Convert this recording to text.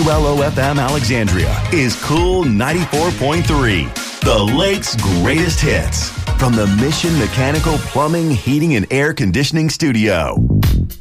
WLOFM Alexandria is Cool 94.3, the Lake's greatest hits, from the Mission Mechanical Plumbing, Heating, and Air Conditioning Studio.